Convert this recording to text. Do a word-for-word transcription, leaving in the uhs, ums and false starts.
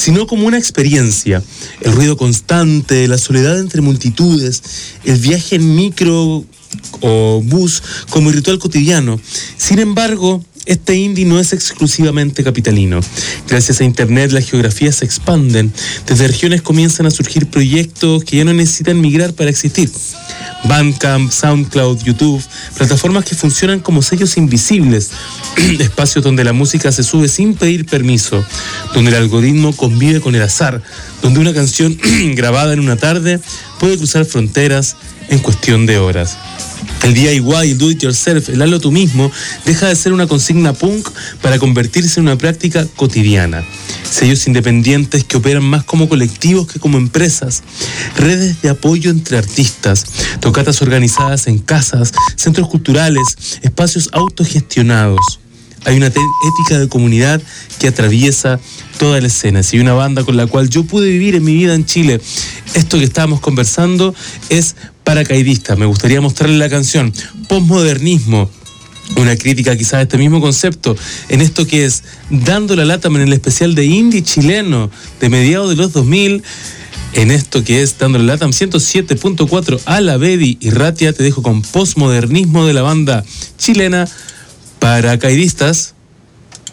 sino como una experiencia. El ruido constante, la soledad entre multitudes, el viaje en micro o bus como ritual cotidiano. Sin embargo, este indie no es exclusivamente capitalino. Gracias a Internet, las geografías se expanden. Desde regiones comienzan a surgir proyectos que ya no necesitan migrar para existir. Bandcamp, SoundCloud, YouTube, plataformas que funcionan como sellos invisibles, espacios donde la música se sube sin pedir permiso, donde el algoritmo convive con el azar, donde una canción grabada en una tarde puede cruzar fronteras en cuestión de horas. El D I Y, el do it yourself, el hazlo tú mismo, deja de ser una consigna punk para convertirse en una práctica cotidiana. Sellos independientes que operan más como colectivos que como empresas. Redes de apoyo entre artistas. Tocatas organizadas en casas, centros culturales, espacios autogestionados. Hay una ética de comunidad que atraviesa toda la escena. Si hay una banda con la cual yo pude vivir en mi vida en Chile, esto que estábamos conversando es Paracaidistas. Me gustaría mostrarle la canción Postmodernismo, una crítica quizás a este mismo concepto, en esto que es Dando la Lata, en el especial de indie chileno de mediados de los dos mil, en esto que es Dando la Lata ciento siete punto cuatro a la Bedi y Ratia. Te dejo con Postmodernismo de la banda chilena Paracaidistas.